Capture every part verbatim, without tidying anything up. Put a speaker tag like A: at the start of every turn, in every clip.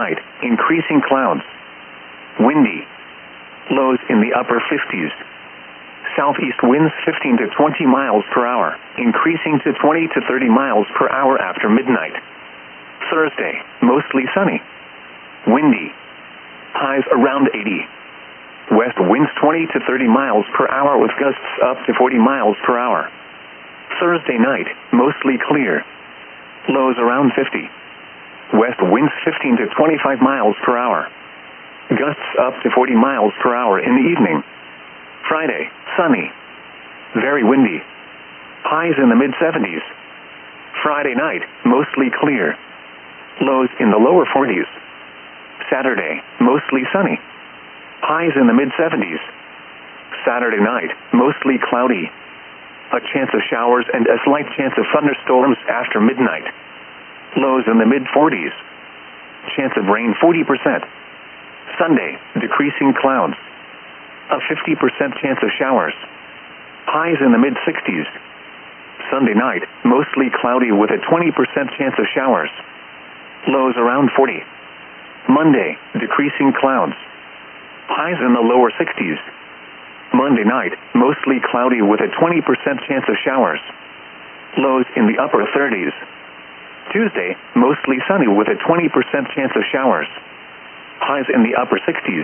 A: Night, increasing clouds. Windy. Lows in the upper fifties. Southeast winds fifteen to twenty miles per hour, increasing to twenty to thirty miles per hour after midnight. Thursday, mostly sunny. Windy. Highs around eighty. West winds twenty to thirty miles per hour with gusts up to forty miles per hour. Thursday night, mostly clear. Lows around fifty. West winds fifteen to twenty-five miles per hour. Gusts up to forty miles per hour in the evening. Friday, sunny. Very windy. Highs in the mid seventies. Friday night, mostly clear. Lows in the lower forties. Saturday, mostly sunny. Highs in the mid seventies. Saturday night, mostly cloudy. A chance of showers and a slight chance of thunderstorms after midnight. Lows in the mid forties. Chance of rain forty percent. Sunday, decreasing clouds. A fifty percent chance of showers. Highs in the mid sixties. Sunday night, mostly cloudy with a twenty percent chance of showers. Lows around forty. Monday, decreasing clouds. Highs in the lower sixties. Monday night, mostly cloudy with a twenty percent chance of showers. Lows in the upper thirties. Tuesday, mostly sunny with a twenty percent chance of showers. Highs in the upper sixties.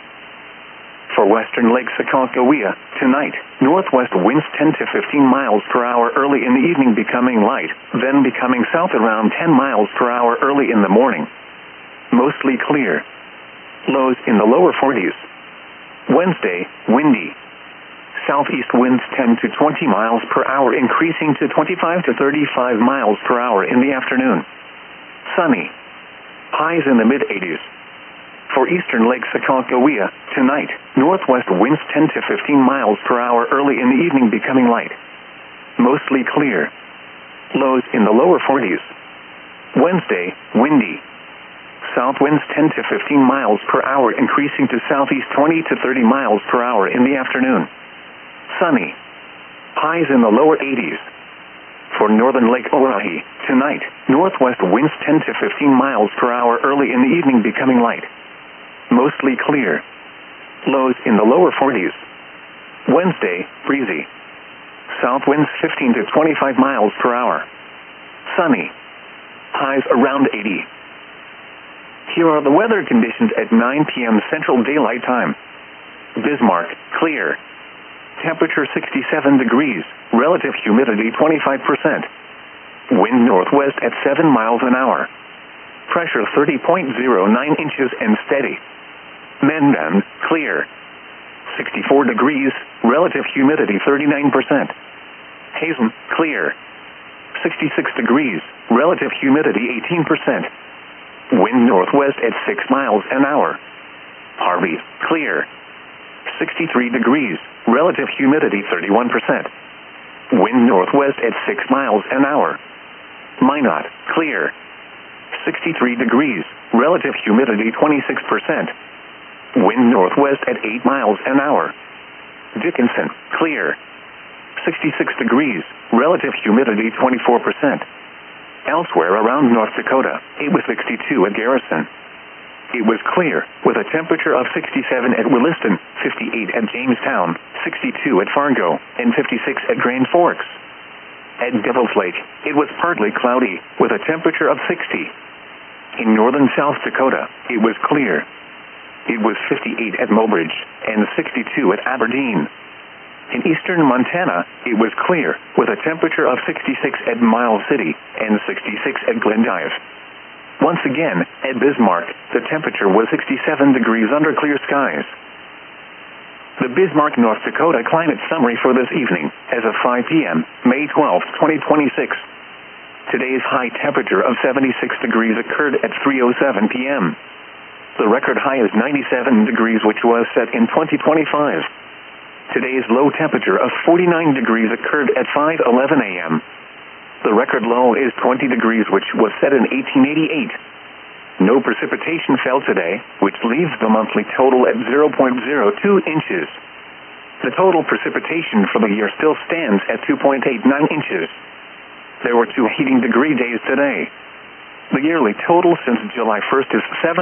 A: For western Lake Sakakawea, tonight, northwest winds ten to fifteen miles per hour early in the evening becoming light, then becoming south around ten miles per hour early in the morning. Mostly clear. Lows in the lower forties. Wednesday, windy. Southeast winds ten to twenty miles per hour increasing to twenty-five to thirty-five miles per hour in the afternoon. Sunny. Highs in the mid eighties. For eastern Lake Sakakawea, tonight, northwest winds ten to fifteen miles per hour early in the evening becoming light. Mostly clear. Lows in the lower forties. Wednesday, windy. South winds ten to fifteen miles per hour increasing to southeast twenty to thirty miles per hour in the afternoon. Sunny. Highs in the lower eighties. For northern Lake Oahe, tonight, northwest winds ten to fifteen miles per hour early in the evening becoming light. Mostly clear. Lows in the lower forties. Wednesday, breezy. South winds fifteen to twenty-five miles per hour. Sunny. Highs around eighty. Here are the weather conditions at nine p m Central Daylight Time. Bismarck, clear. Temperature sixty-seven degrees, relative humidity twenty-five percent. Wind northwest at seven miles an hour. Pressure thirty point zero nine inches and steady. Mendon, clear. sixty-four degrees, relative humidity thirty-nine percent. Hazen, clear. sixty-six degrees, relative humidity eighteen percent. Wind northwest at six miles an hour. Harvey, clear. sixty-three degrees, relative humidity thirty-one percent. Wind northwest at six miles an hour. Minot, clear. sixty-three degrees, relative humidity twenty-six percent. Wind northwest at eight miles an hour. Dickinson, clear. sixty-six degrees, relative humidity twenty-four percent. Elsewhere around North Dakota, it was sixty-two at Garrison. It was clear, with a temperature of sixty-seven at Williston, fifty-eight at Jamestown, sixty-two at Fargo, and fifty-six at Grand Forks. At Devil's Lake, it was partly cloudy, with a temperature of sixty. In northern South Dakota, it was clear. It was fifty-eight at Mobridge, and sixty-two at Aberdeen. In eastern Montana, it was clear, with a temperature of sixty-six at Miles City, and sixty-six at Glendive. Once again, at Bismarck, the temperature was sixty-seven degrees under clear skies. The Bismarck, North Dakota climate summary for this evening, as of five p m, May twelfth, twenty twenty-six. Today's high temperature of seventy-six degrees occurred at three oh seven p m The record high is ninety-seven degrees, which was set in twenty twenty-five. Today's low temperature of forty-nine degrees occurred at five eleven a m The record low is twenty degrees, which was set in eighteen eighty-eight. No precipitation fell today, which leaves the monthly total at zero point zero two inches. The total precipitation for the year still stands at two point eight nine inches. There were two heating degree days today. The yearly total since July first is seven